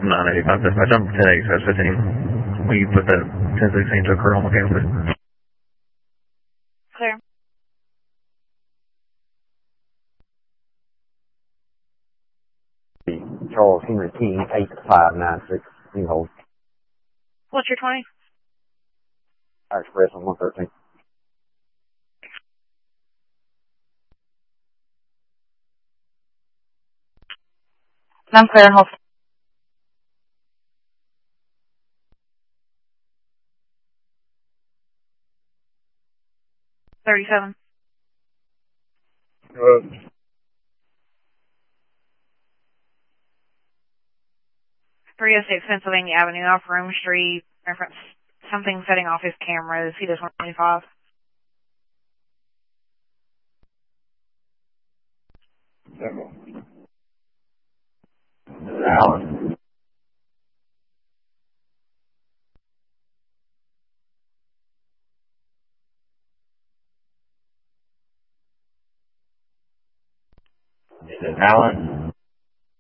985. If I jump 1085, 15, will you put that 1016 to occur on my camera? Clear. Charles Henry King, 8596. You hold. What's your 20? Express on 113. I'm clear. Hold. $37. 306 Pennsylvania Avenue off Rome Street. Reference something setting off his cameras. He does 125. Alan. Alan.